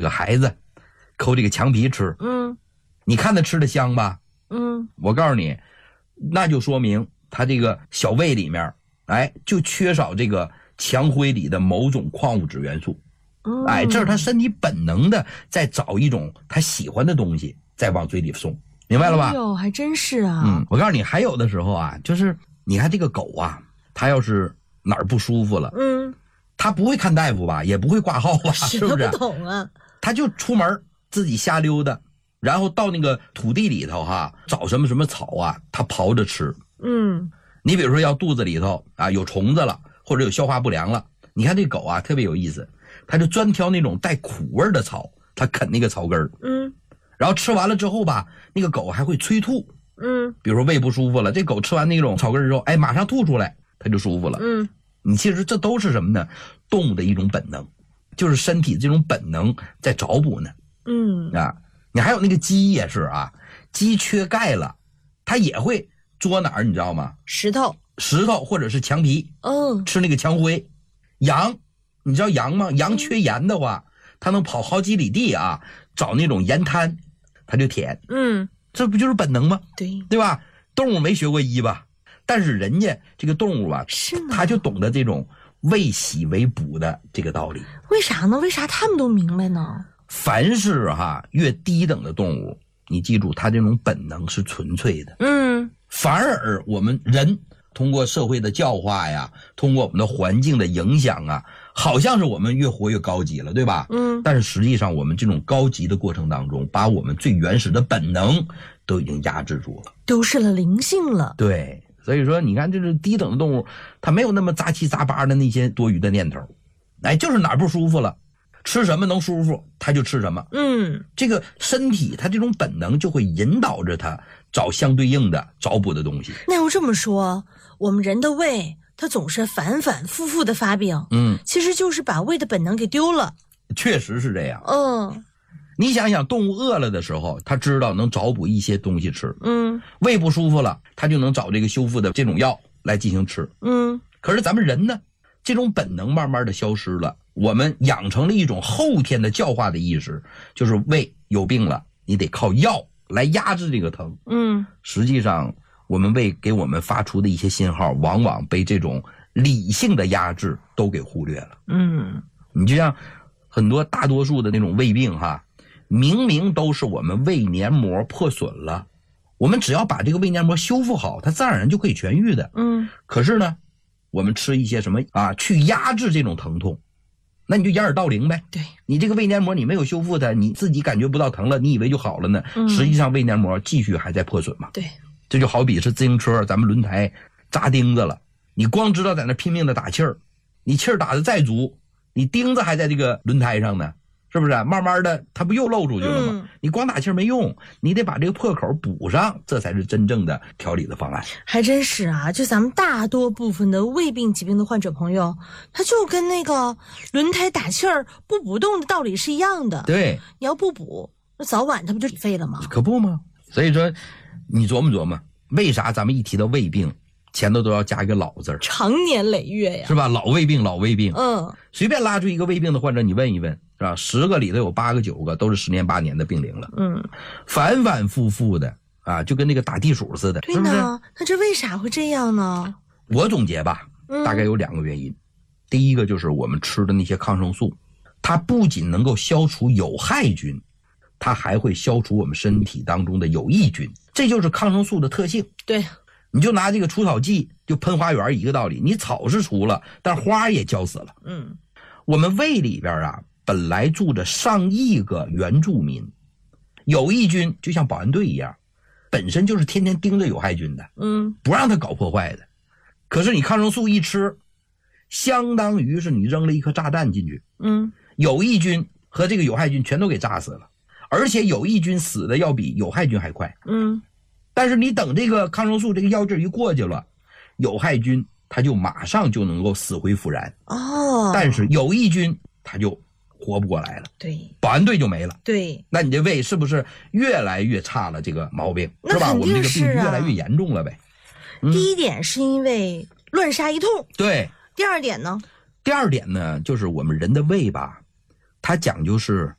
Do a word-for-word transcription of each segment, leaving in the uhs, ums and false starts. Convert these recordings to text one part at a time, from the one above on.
个孩子抠这个墙皮吃， 嗯， 你看他吃的香吧？ 嗯， 我告诉你，那就说明他这个小胃里面，哎，就缺少这个墙灰里的某种矿物质元素。 嗯、 哎，这是他身体本能的在找一种他喜欢的东西，再往嘴里送，明白了吧？ 哎呦，还真是啊。 嗯，我告诉你，还有的时候啊，就是你看这个狗啊，它要是哪儿不舒服了， 嗯， 它不会看大夫吧，也不会挂号吧，是不是？ 不懂啊， 它就出门自己瞎溜达。然后到那个土地里头哈，找什么什么草啊，它刨着吃。 嗯， 你比如说要肚子里头啊有虫子了，或者有消化不良了，你看这狗啊特别有意思，它就专挑那种带苦味的草，它啃那个草根儿。 嗯， 然后吃完了之后吧，那个狗还会催吐。 嗯， 比如说胃不舒服了，这狗吃完那种草根之后，哎，马上吐出来，它就舒服了。 嗯， 你其实这都是什么呢？动物的一种本能，就是身体这种本能在找补呢。 嗯啊。你还有那个鸡也是啊，鸡缺钙了，它也会捉哪儿你知道吗？ 石头， 石头或者是墙皮， 嗯， 吃那个墙灰。羊，你知道羊吗？羊缺盐的话，它能跑好几里地啊，找那种盐滩，它就舔。 嗯， 这不就是本能吗？ 对， 对吧？动物没学过医吧？但是人家这个动物啊， 是吗？ 它就懂得这种为喜为补的这个道理。 为啥呢？为啥他们都明白呢？ 凡是哈越低等的动物，你记住，它这种本能是纯粹的。 嗯， 反而我们人通过社会的教化呀，通过我们的环境的影响啊，好像是我们越活越高级了，对吧？ 嗯， 但是实际上我们这种高级的过程当中，把我们最原始的本能都已经压制住了， 丢失了灵性了。 对，所以说你看这是低等的动物，它没有那么杂七杂八的那些多余的念头，哎，就是哪儿不舒服了，吃什么能舒服他就吃什么。 嗯， 这个身体他这种本能就会引导着他找相对应的找补的东西。 那要这么说，我们人的胃它总是反反复复的发病， 嗯， 其实就是把胃的本能给丢了。 确实是这样。 嗯， 你想想，动物饿了的时候，它知道能找补一些东西吃。 嗯， 胃不舒服了，它就能找这个修复的这种药来进行吃。 嗯， 可是咱们人呢，这种本能慢慢的消失了，我们养成了一种后天的教化的意识，就是胃有病了，你得靠药来压制这个疼。 嗯， 实际上我们胃给我们发出的一些信号，往往被这种理性的压制都给忽略了。 嗯， 你就像很多大多数的那种胃病哈，明明都是我们胃黏膜破损了，我们只要把这个胃黏膜修复好，它自然而然就可以痊愈的。 嗯， 可是呢，我们吃一些什么啊，去压制这种疼痛，那你就掩耳盗铃呗。 对， 你这个胃黏膜你没有修复它，你自己感觉不到疼了，你以为就好了呢？ 嗯、 实际上胃黏膜继续还在破损嘛。 对， 这就好比是自行车咱们轮胎扎钉子了，你光知道在那拼命的打气儿，你气儿打得再足，你钉子还在这个轮胎上呢，是不是？慢慢的它不又漏出去了吗？嗯、你光打气儿没用，你得把这个破口补上，这才是真正的调理的方案。 还真是啊，就咱们大多部分的胃病疾病的患者朋友，他就跟那个轮胎打气儿不补动的道理是一样的。 对， 你要不补，那早晚它不就废了吗？ 可不吗？所以说你琢磨琢磨，为啥咱们一提到胃病前头都要加一个老字儿？ 长年累月呀， 是吧？老胃病，老胃病。 嗯， 随便拉出一个胃病的患者，你问一问，是吧？十个里头有八个九个都是十年八年的病龄了。 嗯， 反反复复的啊，就跟那个打地鼠似的。 对呢，那这为啥会这样呢？ 我总结吧，大概有两个原因。嗯、第一个就是我们吃的那些抗生素，它不仅能够消除有害菌，它还会消除我们身体当中的有益菌，这就是抗生素的特性。 对， 你就拿这个除草剂就喷花园一个道理，你草是除了，但花也浇死了。 嗯， 我们胃里边啊，本来住着上亿个原住民，有益菌就像保安队一样，本身就是天天盯着有害菌的， 嗯， 不让它搞破坏的。可是你抗生素一吃，相当于是你扔了一颗炸弹进去， 嗯， 有益菌和这个有害菌全都给炸死了，而且有益菌死的要比有害菌还快。 嗯， 但是你等这个抗生素这个药劲一过去了，有害菌它就马上就能够死灰复燃。 哦， 但是有益菌它就活不过来了， 对， 保安队就没了。 对， 那你这胃是不是越来越差了？这个毛病是吧？我们这个病啊、 越来越严重了呗。嗯、 第一点是因为乱杀一通， 对。 第二点呢？ 第二点呢，就是我们人的胃吧，它讲究是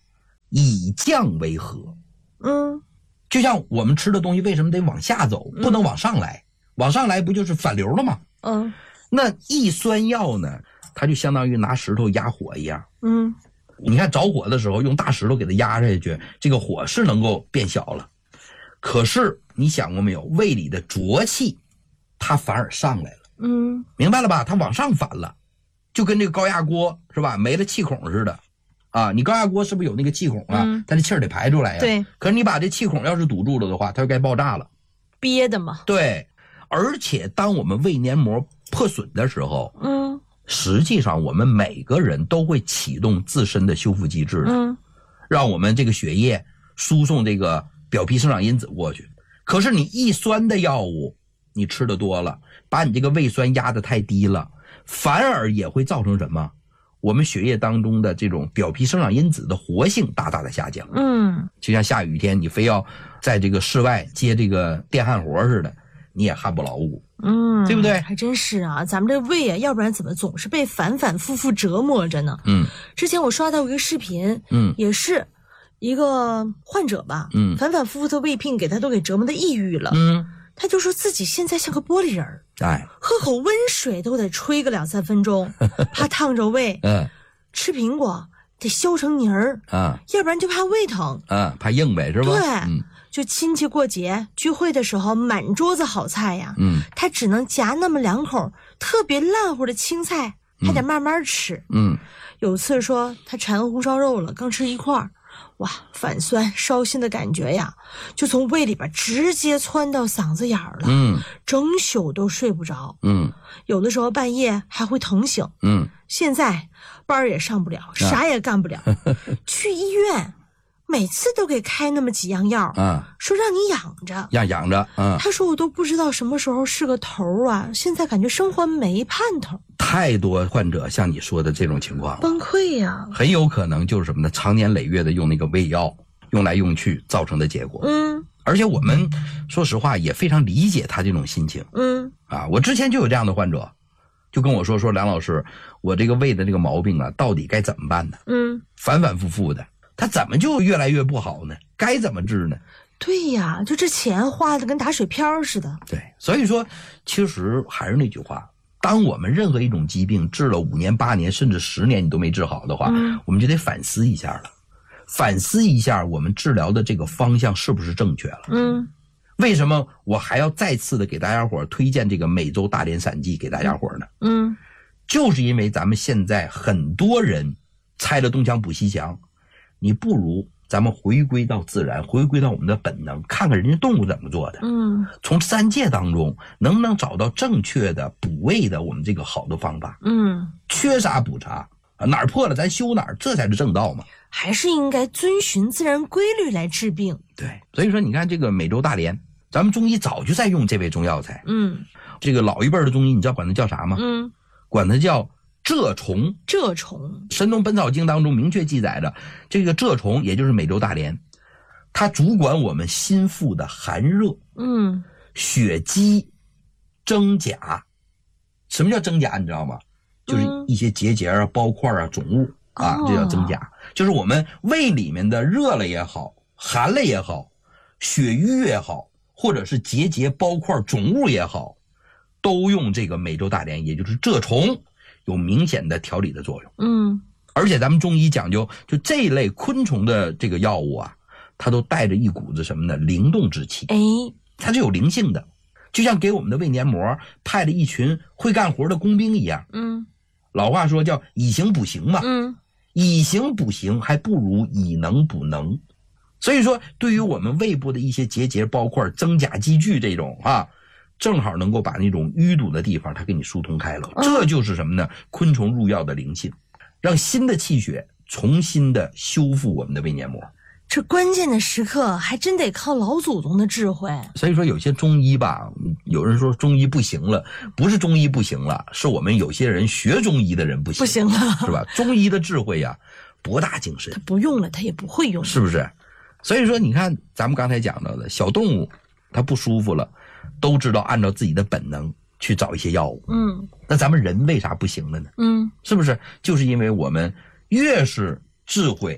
以降为和。 嗯， 就像我们吃的东西为什么得往下走，不能往上来，嗯、往上来不就是反流了吗？ 嗯， 那抑酸药呢，它就相当于拿石头压火一样。 嗯， 你看着火的时候用大石头给它压下去，这个火是能够变小了，可是你想过没有，胃里的浊气它反而上来了。 嗯， 明白了吧？它往上反了，就跟这个高压锅是吧，没了气孔似的啊。你高压锅是不是有那个气孔啊？嗯、它的气儿得排出来呀。 对。 可是你把这气孔要是堵住了的话，它就该爆炸了。 憋的嘛。 对。而且当我们胃黏膜破损的时候， 嗯， 实际上我们每个人都会启动自身的修复机制的， 嗯， 让我们这个血液输送这个表皮生长因子过去。可是你抑酸的药物你吃的多了，把你这个胃酸压得太低了，反而也会造成什么？我们血液当中的这种表皮生长因子的活性大大的下降。 嗯， 就像下雨天你非要在这个室外接这个电焊活似的，你也焊不牢固。 嗯， 对不对？ 还真是啊，咱们这胃啊，要不然怎么总是被反反复复折磨着呢？ 嗯， 之前我刷到一个视频， 嗯， 也是一个患者吧， 嗯， 反反复复的胃病给他都给折磨的抑郁了， 嗯， 他就说自己现在像个玻璃人儿， 哎， 喝口温水都得吹个两三分钟，怕烫着胃， 嗯， 吃苹果得削成泥儿， 啊， 要不然就怕胃疼， 啊，怕硬呗，是吧？ 对， 嗯。 就亲戚过节聚会的时候，满桌子好菜呀， 嗯， 他只能夹那么两口特别烂乎的青菜，还得慢慢吃。 嗯， 有次说他馋红烧肉了，刚吃一块儿，哇，反酸烧心的感觉呀，就从胃里边直接窜到嗓子眼儿了。 嗯， 整宿都睡不着。 嗯， 有的时候半夜还会疼醒。 嗯， 现在班儿也上不了，啥也干不了，啊、去医院。每次都给开那么几样药啊， 说让你养着， 让养着啊。 他说我都不知道什么时候是个头啊，现在感觉生活没盼头。 太多患者像你说的这种情况， 崩溃呀、啊， 很有可能就是什么呢？常年累月的用那个胃药，用来用去造成的结果。 嗯， 而且我们说实话也非常理解他这种心情。 嗯， 啊，我之前就有这样的患者，就跟我说说梁老师，我这个胃的这个毛病啊，到底该怎么办呢？ 嗯， 反反复复的。他怎么就越来越不好呢？该怎么治呢？ 对呀，就这钱花的跟打水漂似的。 对，所以说，其实还是那句话，当我们任何一种疾病治了五年、八年，甚至十年你都没治好的话，嗯、我们就得反思一下了，反思一下我们治疗的这个方向是不是正确了。 嗯， 为什么我还要再次的给大家伙推荐这个美洲大连散剂给大家伙呢？ 嗯， 就是因为咱们现在很多人拆了东墙补西墙。你不如咱们回归到自然，回归到我们的本能，看看人家动物怎么做的。 嗯， 从自然界当中能不能找到正确的补胃的我们这个好的方法？ 嗯， 缺啥补啥，哪儿破了咱修哪儿，这才是正道嘛。 还是应该遵循自然规律来治病。 对，所以说你看这个美洲大连，咱们中医早就在用这味中药材。 嗯， 这个老一辈的中医，你知道管它叫啥吗？ 嗯， 管它叫蛰虫。 蛰虫， 《神农本草经》当中明确记载着，这个蛰虫也就是美洲大连，它主管我们心腹的寒热， 嗯， 血积、真假。什么叫真假？你知道吗？就是一些结节啊、包块啊、肿物啊，这叫真假。就是我们胃里面的热了也好，寒了也好，血瘀也好，或者是结节、包块、肿物也好，都用这个美洲大连，也就是蛰虫。有明显的调理的作用。 嗯， 而且咱们中医讲究，就这一类昆虫的这个药物啊，它都带着一股子什么呢？灵动之气。 哎， 它是有灵性的，就像给我们的胃黏膜派了一群会干活的工兵一样。 嗯， 老话说叫以形补形嘛。 嗯， 以形补形还不如以能补能。所以说，对于我们胃部的一些结节、包块、真假积聚这种啊。正好能够把那种淤堵的地方它给你疏通开了，这就是什么呢？昆虫入药的灵性，让新的气血重新的修复我们的胃黏膜。 这关键的时刻还真得靠老祖宗的智慧。 所以说有些中医吧，有人说中医不行了，不是中医不行了，是我们有些人学中医的人不行， 不行了， 是吧？中医的智慧呀，博大精深， 他不用了，他也不会用， 是不是？所以说你看咱们刚才讲到的小动物，它不舒服了。都知道按照自己的本能去找一些药物， 嗯， 那咱们人为啥不行了呢？ 嗯， 是不是？就是因为我们越是智慧，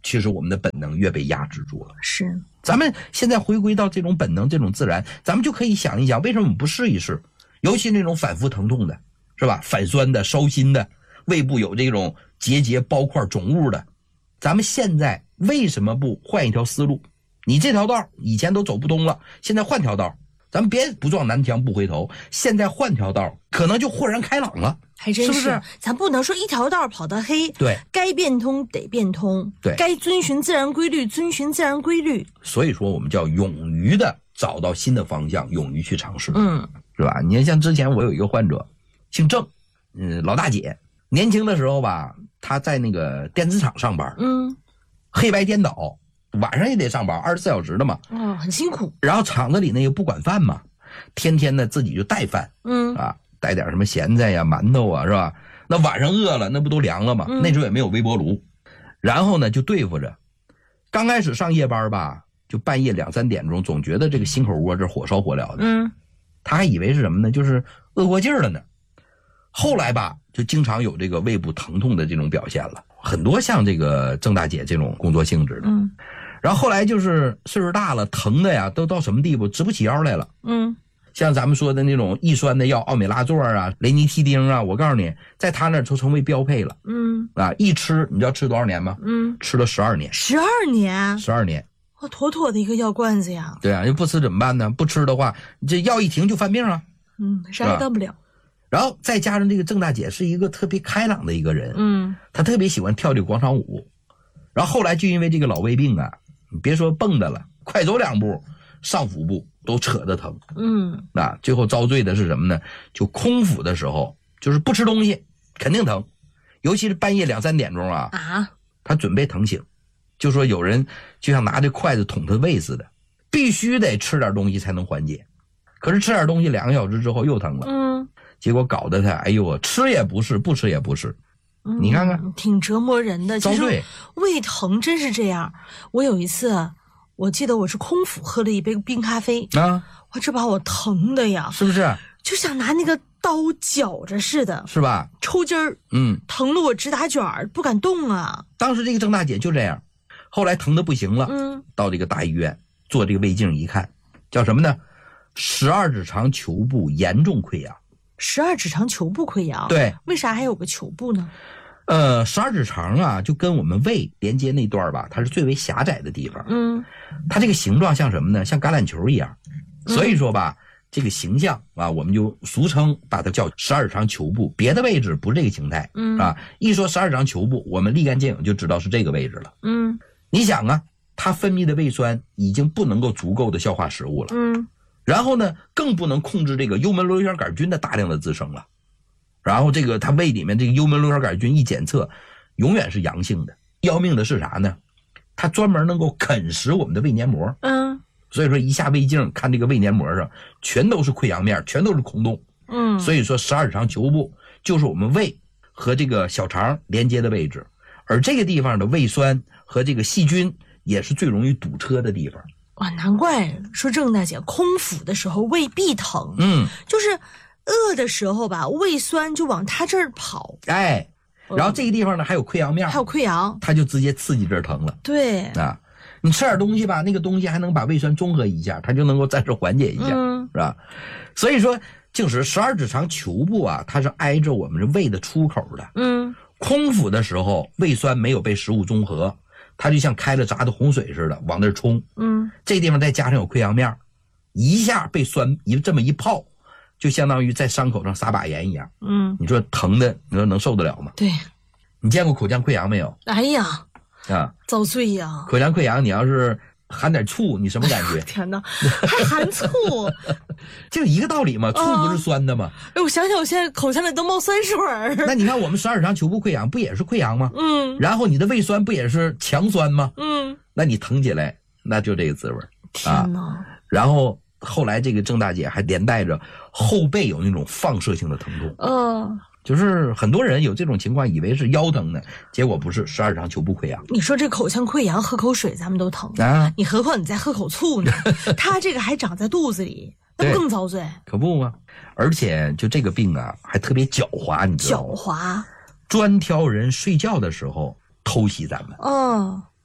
其实我们的本能越被压制住了。 是， 咱们现在回归到这种本能，这种自然，咱们就可以想一想，为什么我们不试一试？尤其那种反复疼痛的，是吧？反酸的、烧心的，胃部有这种结节、包块、肿物的，咱们现在为什么不换一条思路？你这条道以前都走不通了，现在换条道，咱们别不撞南墙不回头，现在换条道，可能就豁然开朗了。 还真是， 是不是？ 咱不能说一条道跑到黑， 对， 该变通得变通， 对， 该遵循自然规律，遵循自然规律。 所以说，我们叫勇于的找到新的方向，勇于去尝试， 嗯， 是吧？你看，像之前我有一个患者，姓郑，嗯，老大姐，年轻的时候吧，她在那个电子厂上班， 嗯， 黑白颠倒，晚上也得上班，二十四小时的嘛， 哦，很辛苦。 然后厂子里呢又不管饭嘛，天天呢自己就带饭， 嗯啊。带点什么咸菜呀、馒头啊，是吧？那晚上饿了，那不都凉了吗？ 嗯、 那时候也没有微波炉，然后呢就对付着。刚开始上夜班吧，就半夜两三点钟，总觉得这个心口窝这火烧火燎的。 嗯， 他还以为是什么呢？就是饿过劲儿了呢。后来吧，就经常有这个胃部疼痛的这种表现了，很多像这个郑大姐这种工作性质的。 嗯， 然后后来就是岁数大了，疼的呀，都到什么地步，直不起腰来了。 嗯。 像咱们说的那种抑酸的药，奥美拉唑啊、雷尼替丁啊，我告诉你，在他那儿都成为标配了。 嗯啊，一吃你知道吃多少年吗？ 嗯， 吃了十二年。 十二年， 十二年， 我妥妥的一个药罐子呀。 对啊，又不吃怎么办呢？不吃的话，这药一停就犯病啊。 嗯，啥也干不了。 然后再加上这个郑大姐是一个特别开朗的一个人， 嗯， 她特别喜欢跳这个广场舞。然后后来就因为这个老胃病啊，你别说蹦的了，快走两步，上腹部都扯着疼。 嗯， 啊，最后遭罪的是什么呢？就空腹的时候，就是不吃东西，肯定疼，尤其是半夜两三点钟啊， 啊， 他准备疼醒，就说有人就像拿着筷子捅他胃似的，必须得吃点东西才能缓解。可是吃点东西两个小时之后又疼了， 嗯， 结果搞得他，哎呦，吃也不是，不吃也不是，嗯、你看看， 挺折磨人的。 遭罪， 胃疼真是这样。我有一次。我记得我是空腹喝了一杯冰咖啡啊， 哇，这把我疼的呀， 是不是？ 就像拿那个刀绞着似的， 是吧？ 抽筋儿， 嗯， 疼得我直打卷儿，不敢动啊。 当时这个郑大姐就这样，后来疼得不行了， 嗯， 到这个大医院做这个胃镜一看，叫什么呢？十二指肠球部严重溃疡。 十二指肠球部溃疡， 对， 为啥还有个球部呢？ 呃，十二指肠啊，就跟我们胃连接那段吧，它是最为狭窄的地方。 嗯， 它这个形状像什么呢？像橄榄球一样。所以说吧，嗯、这个形象啊，我们就俗称把它叫十二指肠球部，别的位置不是这个形态。 嗯啊，一说十二指肠球部，我们立竿见影就知道是这个位置了。 嗯， 你想啊，它分泌的胃酸已经不能够足够的消化食物了。 嗯， 然后呢，更不能控制这个幽门螺旋杆菌的大量的滋生了。然后这个他胃里面这个幽门螺旋杆菌一检测，永远是阳性的。要命的是啥呢？它专门能够啃食我们的胃黏膜。 嗯， 所以说一下胃镜看这个胃黏膜上全都是溃疡面，全都是空洞。 嗯， 所以说十二指肠球部就是我们胃和这个小肠连接的位置，而这个地方的胃酸和这个细菌也是最容易堵车的地方。 哇，难怪说郑大姐空腹的时候胃必疼。 嗯， 就是饿的时候吧，胃酸就往他这儿跑。 哎，然后这个地方呢还有溃疡面， 还有溃疡， 它就直接刺激这儿疼了。 对啊，你吃点东西吧，那个东西还能把胃酸中和一下，它就能够暂时缓解一下， 嗯、 是吧？所以说，就是十二指肠球部啊，它是挨着我们这胃的出口的。 嗯， 空腹的时候，胃酸没有被食物中和，它就像开了闸的洪水似的往那儿冲。 嗯， 这地方再加上有溃疡面，一下被酸一这么一泡。就相当于在伤口上撒把盐一样， 嗯， 你说疼的，你说能受得了吗？ 对， 你见过口腔溃疡没有？ 哎呀， 啊， 遭罪呀！ 口腔溃疡，你要是含点醋，你什么感觉？ 天哪，还含醋， 就一个道理嘛，醋不是酸的吗？ 哎，我想想，我现在口腔里都冒酸水儿。 那你看我们十二指肠球部溃疡不也是溃疡吗？ 嗯， 然后你的胃酸不也是强酸吗？ 嗯， 那你疼起来，那就这个滋味。 天哪！ 啊、然后。后来这个郑大姐还连带着后背有那种放射性的疼痛， 嗯、 呃，就是很多人有这种情况，以为是腰疼呢，结果不是，十二指肠球部溃疡。 你说这口腔溃疡喝口水咱们都疼啊， 你何况你再喝口醋呢？他这个还长在肚子里，那不更遭罪？ 可不吗？而且就这个病啊，还特别狡猾，你知道吗？ 狡猾， 专挑人睡觉的时候偷袭咱们。 哦。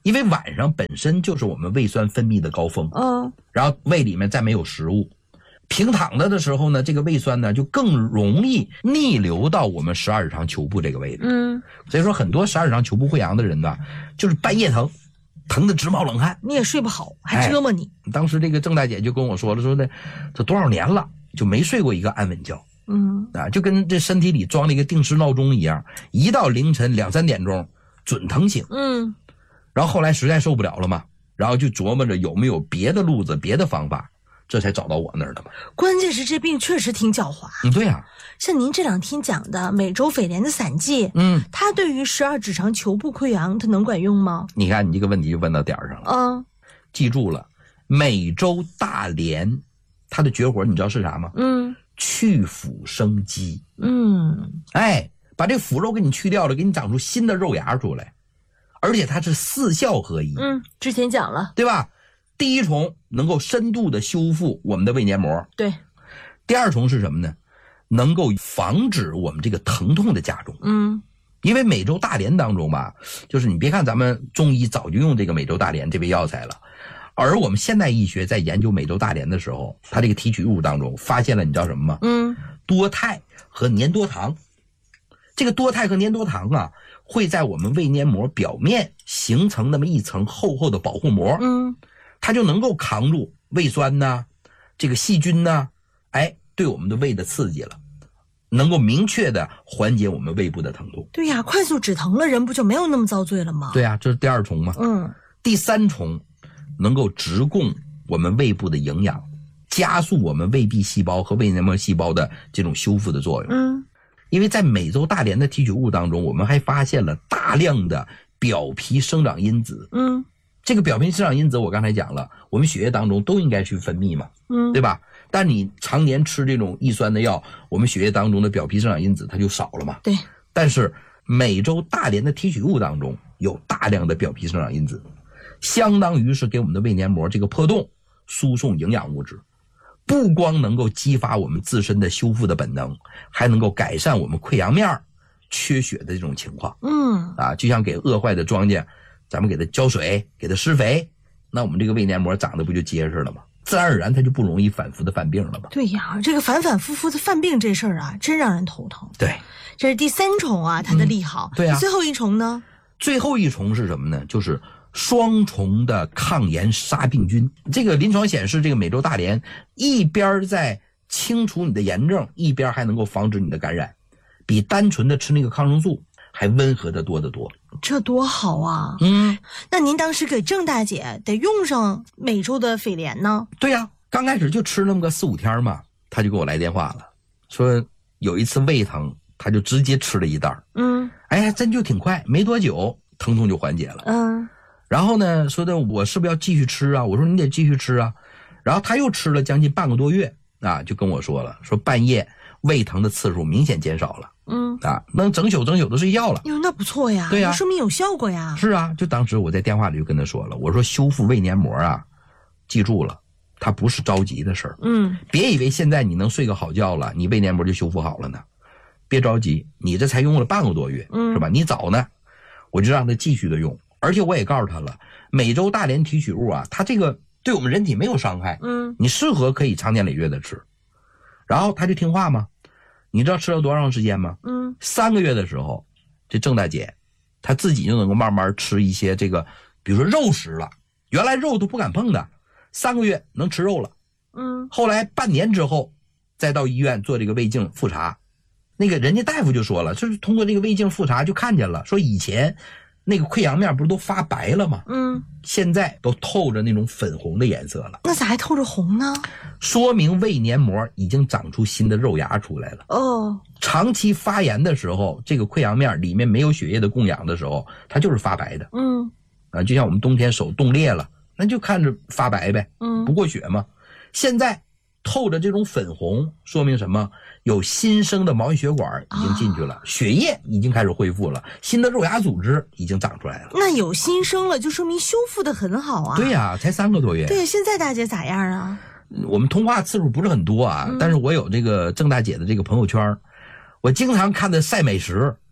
因为晚上本身就是我们胃酸分泌的高峰， 嗯， 然后胃里面再没有食物，平躺着的时候呢，这个胃酸呢就更容易逆流到我们十二指肠球部这个位置。 嗯， 所以说很多十二指肠球部溃疡的人呢，就是半夜疼，疼得直冒冷汗， 你也睡不好，还折磨你。 哎、当时这个郑大姐就跟我说了，说的这多少年了就没睡过一个安稳觉。 嗯啊，就跟这身体里装了一个定时闹钟一样，一到凌晨两三点钟准疼醒。 嗯， 然后后来实在受不了了嘛，然后就琢磨着有没有别的路子、别的方法，这才找到我那儿的嘛。 关键是这病确实挺狡猾。 嗯，对呀、啊， 像您这两天讲的美洲匪莲的散剂， 嗯， 它对于十二指肠球部溃疡，它能管用吗？ 你看你这个问题就问到点儿上了。 嗯， 记住了，美洲大莲它的绝活你知道是啥吗？ 嗯， 去腐生肌。 嗯， 哎，把这腐肉给你去掉了，给你长出新的肉芽出来，而且它是四效合一。 嗯，之前讲了， 对吧？第一重能够深度的修复我们的胃黏膜， 对。 第二重是什么呢？能够防止我们这个疼痛的加重。 嗯， 因为美洲大莲当中吧，就是你别看咱们中医早就用这个美洲大莲这味药材了，而我们现代医学在研究美洲大莲的时候，它这个提取物当中发现了你知道什么吗？ 嗯， 多肽和粘多糖。这个多肽和粘多糖啊，会在我们胃黏膜表面形成那么一层厚厚的保护膜。 嗯， 它就能够扛住胃酸呐、这个细菌呐、哎，对我们的胃的刺激了，能够明确的缓解我们胃部的疼痛。 对呀，快速止疼了，人不就没有那么遭罪了吗？ 对呀、啊，这是第二重嘛。 嗯， 第三重能够直供我们胃部的营养，加速我们胃壁细胞和胃黏膜细胞的这种修复的作用。 嗯， 因为在美洲大莲的提取物当中，我们还发现了大量的表皮生长因子。 嗯， 这个表皮生长因子我刚才讲了，我们血液当中都应该去分泌嘛， 嗯， 对吧？但你常年吃这种抑酸的药，我们血液当中的表皮生长因子它就少了嘛。 对。 但是美洲大莲的提取物当中有大量的表皮生长因子，相当于是给我们的胃黏膜这个破洞输送营养物质，不光能够激发我们自身的修复的本能，还能够改善我们溃疡面缺血的这种情况。 嗯， 啊，就像给饿坏的庄稼，咱们给它浇水，给它施肥，那我们这个胃黏膜长得不就结实了吗？自然而然它就不容易反复的犯病了嘛。 对呀，这个反反复复的犯病这事儿啊，真让人头疼。 对， 这是第三重啊，它的利好。 嗯、对啊。 最后一重呢？ 最后一重是什么呢？就是双重的抗炎杀病菌。这个临床显示，这个美洲大莲一边在清除你的炎症，一边还能够防止你的感染，比单纯的吃那个抗生素还温和的多得多。 这多好啊！ 嗯， 那您当时给郑大姐得用上美洲的匪莲呢？ 对呀、啊，刚开始就吃那么个四五天嘛，她就给我来电话了，说有一次胃疼，她就直接吃了一袋。 嗯， 哎呀，真就挺快，没多久疼痛就缓解了。 嗯， 然后呢，说的我是不是要继续吃啊？我说你得继续吃啊。然后她又吃了将近半个多月啊，就跟我说了，说半夜胃疼的次数明显减少了。 嗯啊，能整宿整宿的睡觉了。 哟，那不错呀。 对呀， 说明有效果呀。 是啊，就当时我在电话里就跟他说了，我说修复胃黏膜啊，记住了，它不是着急的事儿。 嗯， 别以为现在你能睡个好觉了，你胃黏膜就修复好了呢。别着急，你这才用了半个多月， 嗯， 是吧？你早呢，我就让他继续的用，而且我也告诉他了，美洲大莲提取物啊，它这个对我们人体没有伤害。 嗯， 你适合可以长年累月的吃。然后他就听话吗？你知道吃了多长时间吗？ 嗯， 三个月的时候，这郑大姐她自己就能够慢慢吃一些这个，比如说肉食了，原来肉都不敢碰的，三个月能吃肉了。 嗯， 后来半年之后，再到医院做这个胃镜复查，那个人家大夫就说了，就是通过这个胃镜复查就看见了，说以前那个溃疡面不是都发白了吗？ 嗯， 现在都透着那种粉红的颜色了。 那咋还透着红呢？ 说明胃黏膜已经长出新的肉芽出来了。 哦， 长期发炎的时候，这个溃疡面里面没有血液的供养的时候，它就是发白的。 嗯， 啊，就像我们冬天手冻裂了，那就看着发白呗， 嗯， 不过血嘛。现在透着这种粉红，说明什么？有新生的毛细血管已经进去了，啊、血液已经开始恢复了，新的肉芽组织已经长出来了。 那有新生了，就说明修复的很好啊。 对呀、啊，才三个多月。 对，现在大姐咋样啊？ 我们通话次数不是很多啊，嗯、但是我有这个郑大姐的这个朋友圈，我经常看她晒美食，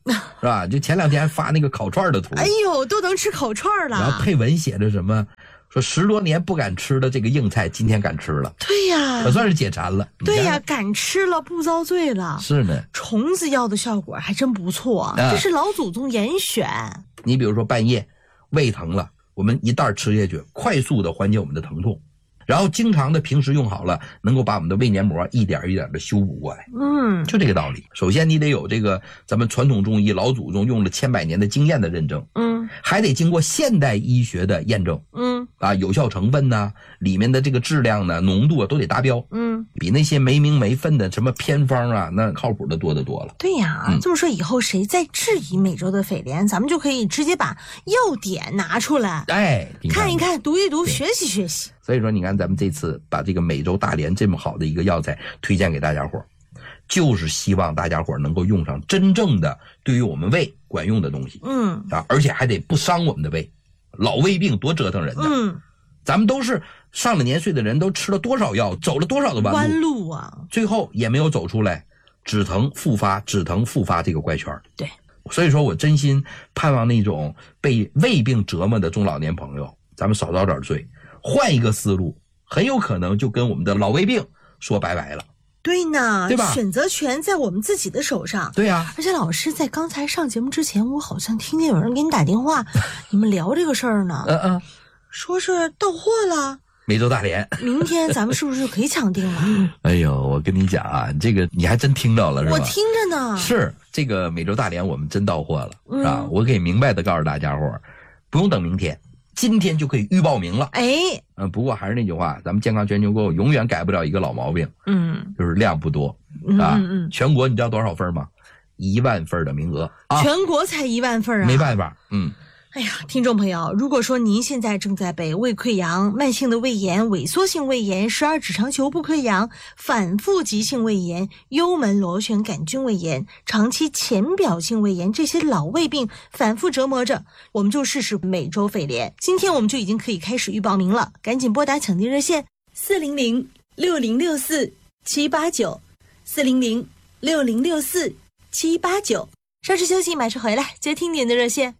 是吧？就前两天发那个烤串的图， 哎呦，都能吃烤串了。 然后配文写着什么，说十多年不敢吃的这个硬菜，今天敢吃了。 对呀， 可算是解馋了。 对呀，敢吃了不遭罪了。 是呢， 虫子药的效果还真不错，啊、这是老祖宗严选。 你比如说半夜胃疼了，我们一袋吃下去，快速的缓解我们的疼痛。然后经常的平时用好了，能够把我们的胃黏膜一点一点的修补过来。 嗯， 就这个道理。首先你得有这个咱们传统中医老祖宗用了千百年的经验的认证， 嗯， 还得经过现代医学的验证， 嗯， 啊，有效成分呢，里面的这个质量呢、浓度啊都得达标， 嗯， 比那些没名没分的什么偏方啊，那靠谱的多得多了。 对呀，嗯、这么说以后谁再质疑美洲的匪莲，咱们就可以直接把要点拿出来， 哎， 看一看，读一读，学习学习。 所以说，你看咱们这次把这个美洲大连这么好的一个药材推荐给大家伙，就是希望大家伙能够用上真正的对于我们胃管用的东西。 嗯啊，而且还得不伤我们的胃。老胃病多折腾人的。 嗯， 咱们都是上了年岁的人，都吃了多少药，走了多少的弯路， 弯路啊， 最后也没有走出来，止疼复发，止疼复发这个怪圈。 对， 所以说我真心盼望那种被胃病折磨的中老年朋友，咱们少遭点罪。换一个思路，很有可能就跟我们的老胃病说拜拜了。 对呢， 对吧？ 选择权在我们自己的手上。 对呀、啊， 而且老师在刚才上节目之前，我好像听见有人给你打电话，你们聊这个事儿呢。 嗯嗯， 说是到货了。 美洲大连， 明天咱们是不是就可以抢定了？ 哎呦，我跟你讲啊，这个你还真听到了是吧？ 我听着呢。 是这个美洲大连，我们真到货了， 嗯、 是吧？我可以明白的告诉大家伙，不用等明天。今天就可以预报名了， 哎， 嗯，不过还是那句话，咱们健康全球购永远改不了一个老毛病， 嗯， 就是量不多， 嗯啊， 嗯嗯， 全国你知道多少份吗？一万份的名额，啊， 全国才一万份啊， 没办法，嗯。 哎呀，听众朋友，如果说您现在正在被胃溃疡、慢性的胃炎、萎缩性胃炎、十二指肠球部溃疡、反复急性胃炎、幽门螺旋杆菌胃炎、长期浅表性胃炎这些老胃病反复折磨着，我们就试试美洲匪莲。今天我们就已经可以开始预报名了，赶紧拨打抢订热线四零零六零六四七八九四零零六零六四七八九。稍事休息，马上回来接听您的热线。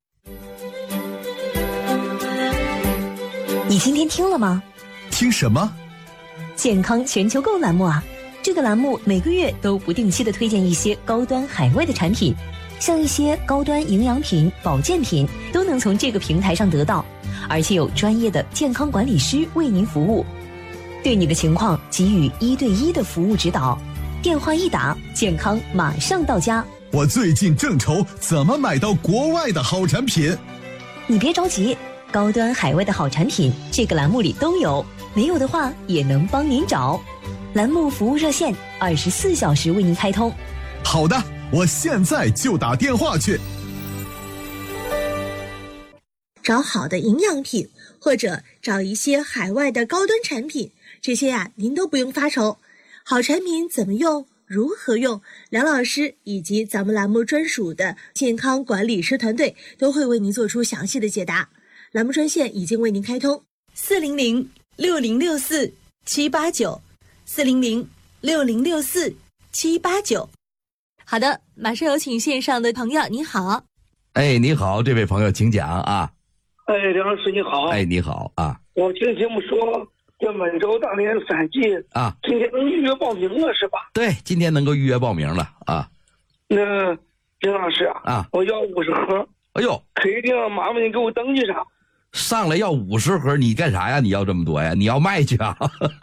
你今天听了吗？ 听什么？ 健康全球购栏目啊！这个栏目每个月都不定期的推荐一些高端海外的产品，像一些高端营养品、保健品都能从这个平台上得到，而且有专业的健康管理师为您服务，对你的情况给予一对一的服务指导。电话一打，健康马上到家。 我最近正愁怎么买到国外的好产品。 你别着急，高端海外的好产品这个栏目里都有，没有的话也能帮您找。栏目服务热线二十四小时为您开通。 好的，我现在就打电话去。 找好的营养品，或者找一些海外的高端产品，这些呀、啊、您都不用发愁。好产品怎么用，如何用，梁老师以及咱们栏目专属的健康管理师团队都会为您做出详细的解答。栏目专线已经为您开通，四零零六零六四七八九，四零零六零六四七八九。好的，马上有请线上的朋友，您好。 哎，你好，这位朋友，请讲啊。 哎，梁老师你好。 哎，你好啊。 我听节目说这美洲大连三季啊， 今天能预约报名了是吧？ 对，今天能够预约报名了啊。 那梁老师啊， 啊， 我要五十盒。 哎呦， 可以定，麻烦你给我登记上。 上来要五十盒，你干啥呀？你要这么多呀？你要卖去啊？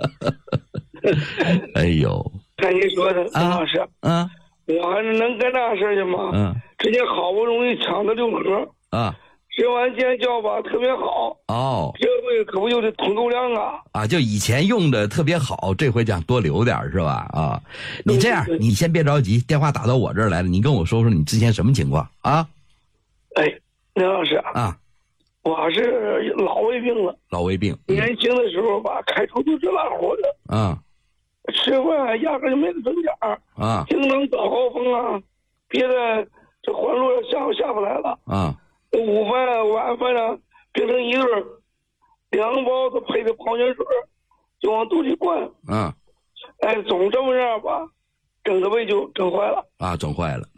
哎呦， 看你说的，梁老师， 嗯、啊， 我还是能干大事去吗？ 嗯， 之前好不容易抢的六盒啊， 吃完见效吧，特别好。 哦， 这回可不就得统购量啊？ 啊，就以前用的特别好，这回想多留点是吧？啊，你这样，你先别着急，电话打到我这儿来了，你跟我说说你之前什么情况啊？ 哎，梁老师啊。 我是老胃病了， 老胃病。 嗯、年轻的时候吧，开出租车拉活的， 啊， 吃饭压根就没得准点儿， 啊， 经常早高峰啊，别的这环路上下午下不来了， 啊， 午饭晚饭啊，变成一顿，两个包子配的矿泉水就往肚里灌， 啊， 哎，总这么样吧，整个胃就整坏了， 啊，整坏了，嗯，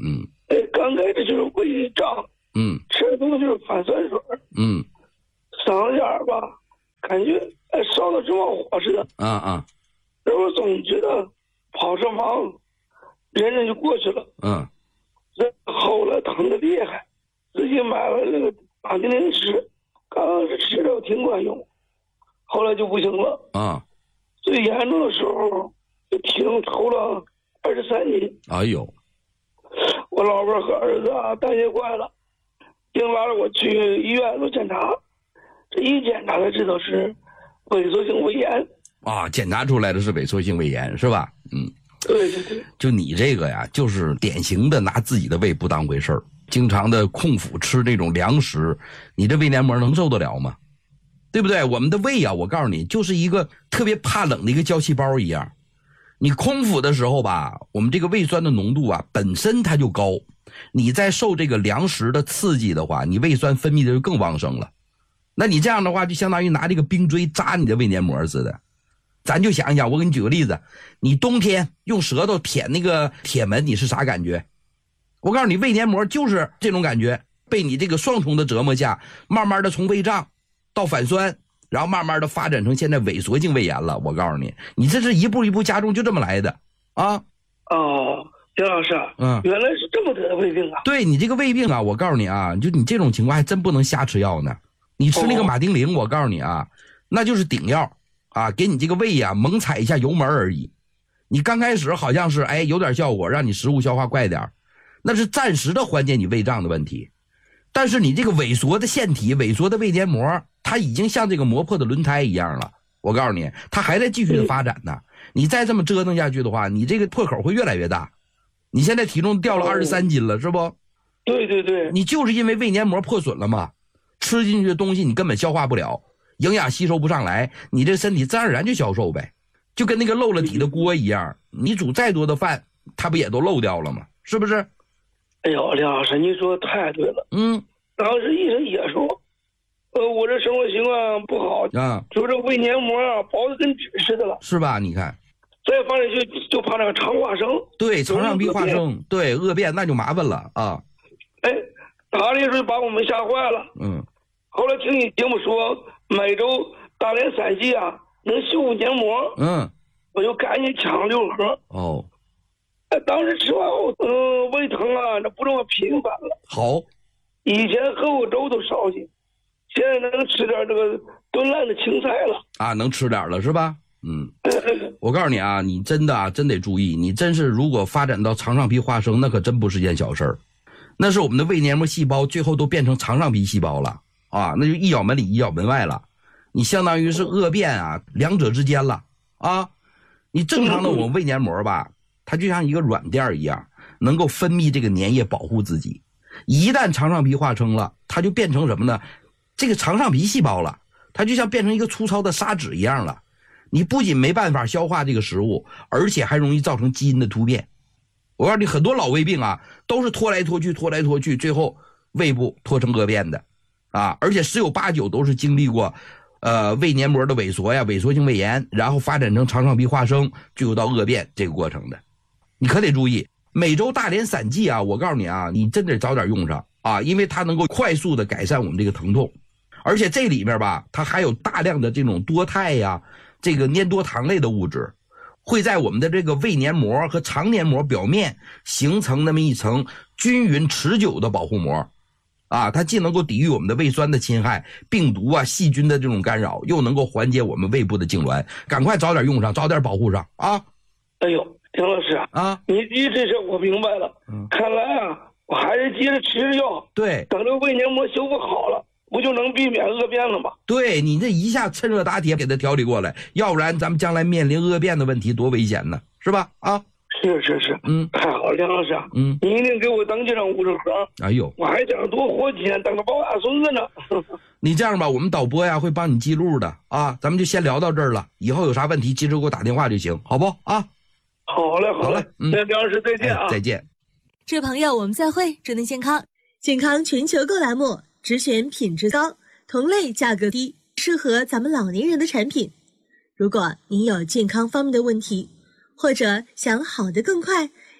哎，刚开始就是胃胀， 嗯吃的东西就是反酸水， 嗯嗓子眼儿吧，感觉哎烧的直冒火似的。 啊啊然后总觉得跑车房，忍忍就过去了。 嗯后来疼的厉害，自己买了那个打金灵吃，刚开始吃着挺管用，后来就不行了。 啊！ 最严重的时候，就体重抽了二十三斤。 哎呦， 我老婆和儿子啊担心坏了，硬拉着我去医院做检查，这一检查才知道是萎缩性胃炎。 啊，检查出来的是萎缩性胃炎是吧？嗯， 对对对， 就你这个呀，就是典型的拿自己的胃不当回事儿，经常的空腹吃这种凉食，你这胃黏膜能受得了吗？对不对？我们的胃啊，我告诉你，就是一个特别怕冷的一个胶细胞一样。你空腹的时候吧，我们这个胃酸的浓度啊，本身它就高，你再受这个凉食的刺激的话，你胃酸分泌的就更旺盛了。那你这样的话，就相当于拿这个冰锥扎你的胃黏膜似的。咱就想一想，我给你举个例子，你冬天用舌头舔那个铁门，你是啥感觉？我告诉你，胃黏膜就是这种感觉，被你这个双重的折磨下，慢慢的从胃胀到反酸，然后慢慢的发展成现在萎缩性胃炎了。我告诉你，你这是一步一步加重，就这么来的啊。 哦，姜老师， 嗯， 原来是这么得的胃病啊。 对，你这个胃病啊，我告诉你啊，就你这种情况还真不能瞎吃药呢。你吃那个马丁啉，我告诉你啊，那就是顶药啊，给你这个胃呀、啊、猛踩一下油门而已。你刚开始好像是哎有点效果，让你食物消化快点，那是暂时的缓解你胃胀的问题。但是你这个萎缩的腺体、萎缩的胃黏膜，它已经像这个磨破的轮胎一样了。我告诉你，它还在继续的发展呢。你再这么折腾下去的话，你这个破口会越来越大。你现在体重掉了二十三斤了，是不？ 对对对， 你就是因为胃黏膜破损了嘛，吃进去的东西你根本消化不了，营养吸收不上来，你这身体自然而然就消瘦呗，就跟那个漏了底的锅一样，你煮再多的饭，它不也都漏掉了吗？是不是？ 哎呦，梁老师，你说太对了。 嗯， 当时医生也说，呃，我这生活习惯不好啊， 就这胃黏膜啊薄的跟纸似的了， 是吧？你看， 再放进去就怕那个肠化生， 对，肠上壁化生，对，恶变那就麻烦了啊。 哎，打的时候把我们吓坏了。 嗯， 后来听你节目说每周大连散剂啊能修复黏膜， 嗯， 我就赶紧抢六盒。 哦， 哎，当时吃完后，嗯、呃，胃疼啊，那不这么频繁了。 好， 以前喝过粥都烧心，现在能吃点这个炖烂的青菜了啊，能吃点了是吧？嗯，我告诉你啊，你真的啊，真得注意，你真是如果发展到肠上皮化生，那可真不是件小事儿，那是我们的胃黏膜细胞最后都变成肠上皮细胞了啊，那就一咬门里一咬门外了，你相当于是恶变啊，两者之间了啊。你正常的我们胃黏膜吧，它就像一个软垫一样，能够分泌这个粘液保护自己。一旦肠上皮化生了，它就变成什么呢？这个肠上皮细胞了，它就像变成一个粗糙的砂纸一样了。你不仅没办法消化这个食物，而且还容易造成基因的突变。我告诉你，很多老胃病啊，都是拖来拖去，拖来拖去，最后胃部拖成恶变的，啊，而且十有八九都是经历过，呃，胃黏膜的萎缩呀，萎缩性胃炎，然后发展成肠上皮化生，最后到恶变这个过程的。你可得注意，每周大连散剂啊，我告诉你啊，你真得早点用上啊，因为它能够快速的改善我们这个疼痛，而且这里面吧，它还有大量的这种多肽呀。这个粘多糖类的物质会在我们的这个胃黏膜和肠黏膜表面形成那么一层均匀持久的保护膜啊，它既能够抵御我们的胃酸的侵害，病毒啊细菌的这种干扰，又能够缓解我们胃部的痉挛，赶快早点用上，早点保护上啊。 哎呦，丁老师啊， 你你这事我明白了，嗯，看来啊我还是接着吃着药， 对， 等这胃黏膜修复好了，不就能避免恶变了吗？ 对，你这一下趁热打铁给它调理过来，要不然咱们将来面临恶变的问题多危险呢，是吧？啊， 是是是， 嗯， 太好了，梁老师， 嗯， 你一定给我登记上五十盒。 哎呦， 我还想多活几年，等着抱大孙子呢。 你这样吧，我们导播呀会帮你记录的啊，咱们就先聊到这儿了，以后有啥问题及时给我打电话就行，好不啊？ 好嘞，好嘞，嗯，那梁老师再见啊、 哎，再见。 这位朋友，我们再会，祝您健康。健康全球购栏目只选品质高、同类价格低、适合咱们老年人的产品。如果您有健康方面的问题，或者想好得更快，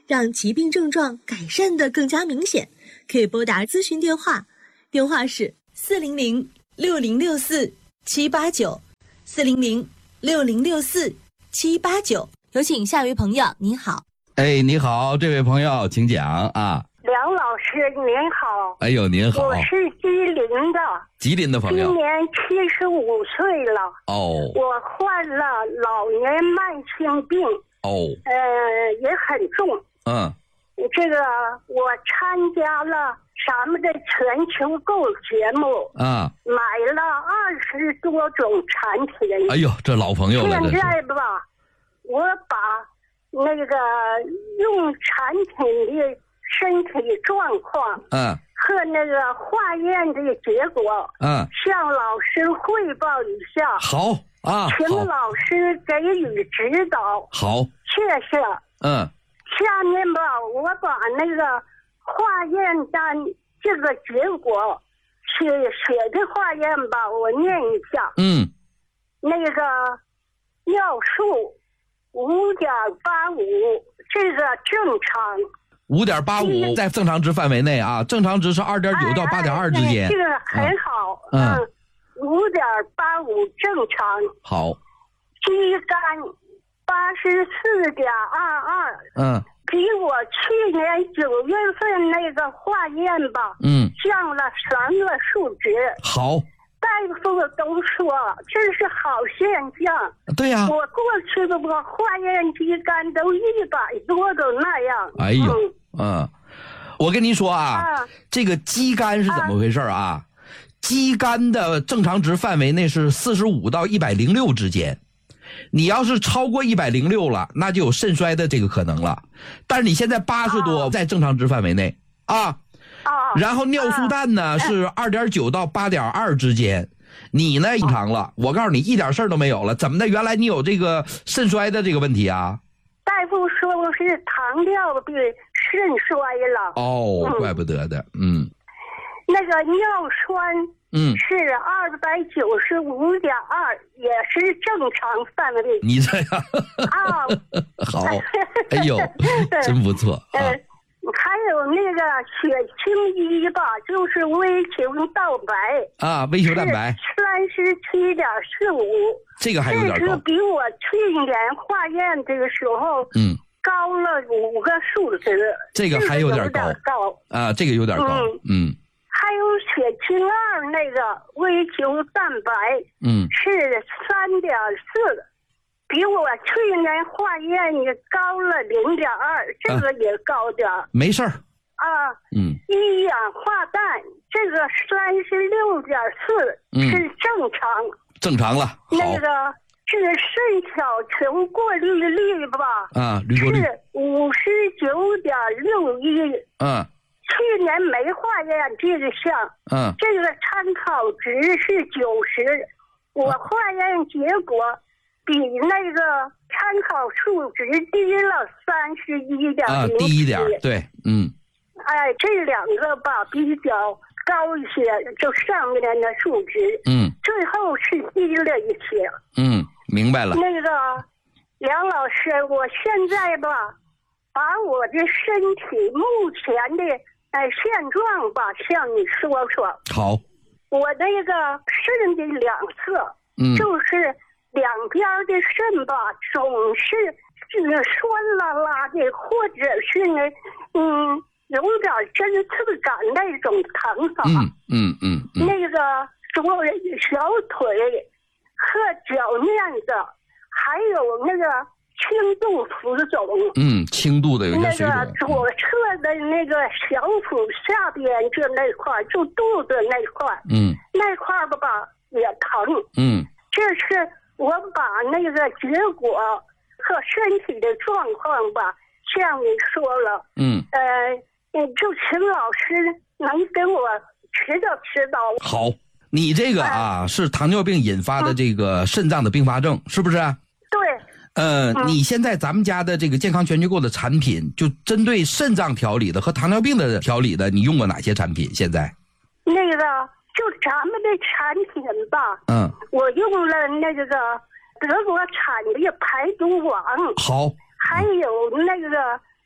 让疾病症状改善的更加明显，可以拨打咨询电话，电话是四零零六零六四七八九，四零零六零六四七八九。有请下一位朋友，您好。 哎，你好，这位朋友，请讲啊。 梁老师您好。 哎呦，您好。 我是吉林的。 吉林的朋友。 今年七十五岁了。 哦。我患了老年慢性病。 哦。 呃，也很重。 嗯。 这个我参加了咱们的全球购节目。 啊。 买了二十多种产品。 哎呦，这老朋友了。 现在吧，我把那个用产品的身体状况， 嗯， 和那个化验的结果， 嗯，向老师汇报一下。 好啊， 请老师给予指导。 好， 谢谢。 嗯， 下面吧，我把那个化验单这个结果写写的化验吧，我念一下。 嗯， 那个尿素五点八五，这个正常。 五点八五在正常值范围内啊，正常值是二点九到八点二之间。 哎哎，这个很好。 嗯， 五点八五正常。 好。 肌酐八十四点二二。 嗯。 比我去年九月份那个化验吧， 嗯，降了三个数值。 好。 大夫都说这是好现象。 对呀、啊， 我过去的我化验肌酐都一百多都那样。 哎呦，嗯，嗯我跟您说啊， 啊这个肌酐是怎么回事啊？啊肌酐的正常值范围内是四十五到一百零六之间。你要是超过一百零六了，那就有肾衰的这个可能了。但是你现在八十多，在正常值范围内啊。然后尿素氮呢、啊、是二点九到八点二之间，你呢正常了。我告诉你，一点事儿都没有了。怎么的？原来你有这个肾衰的这个问题啊？ 大夫说我是糖尿病肾衰了。 哦，嗯、怪不得的，嗯。 那个尿酸， 嗯， 是二百九十五点二，也是正常范围。 你这样啊， 好，哎呦，真不错啊。呃还有那个血清一吧，就是微球蛋白啊，微球蛋白三十七点四五， 这个还有点高， 这是比我去年化验这个时候， 嗯， 高了五个数值， 这个还有点高， 高啊，这个有点高，嗯，嗯还有血清二那个微球蛋白， 嗯， 是三点四。比我去年化验也高了零点二，这个也高点儿、啊。 没事儿。 啊， 嗯。 一氧化氮这个三十六点四是正常、嗯。 正常了。 那个这个肾小球过滤率吧， 啊，滤过率是五十九点六一。 嗯。 去年没化验这个项。 嗯。 这个参考值是九十，我化验结果。比那个参考数值低了三十一点零啊，低一点，对，嗯， 哎，这两个吧比较高一些，就上面的数值， 嗯， 最后是低了一些， 嗯，明白了。 那个梁老师，我现在吧，把我的身体目前的哎现状吧向你说说。 好， 我那个肾的两侧， 嗯， 就是。两边的肾吧，总是这个酸辣辣的，或者是呢，嗯，有点针刺感那种疼法。 嗯嗯嗯。嗯那个左小腿和脚面子，还有那个轻度浮肿。 嗯，轻度的有些水肿。 那个左侧的那个小腹下边这那块，就肚子那块， 嗯， 那块吧吧也疼。 嗯， 这是。我把那个结果和身体的状况吧向你说了， 嗯， 呃，就请老师能给我指导指导。 好，你这个啊、嗯、是糖尿病引发的这个肾脏的并发症，嗯、是不是？ 对。 呃、嗯，你现在咱们家的这个健康全球购的产品，就针对肾脏调理的和糖尿病的调理的，你用过哪些产品？现在？ 那个。就咱们的产品吧， 嗯， 我用了那个德国产的排毒王， 好， 还有那个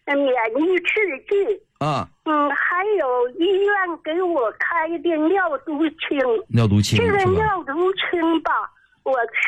免疫制剂。 啊， 嗯，还有医院给我开的尿毒清。 尿毒清这个是吧？ 尿毒清吧，我吃